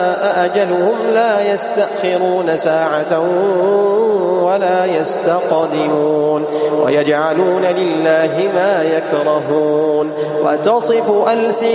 أجلهم لا يستأخرون ساعة ولا يستقدمون ويجعلون لله ما يكرهون وتصف ألسنتهم